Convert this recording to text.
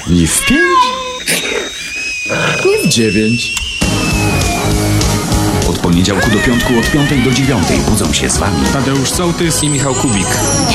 Ni w 5, ni w 9. Od poniedziałku do piątku od 5 do 9 budzą się z wami Tadeusz Sołtys i Michał Kubik.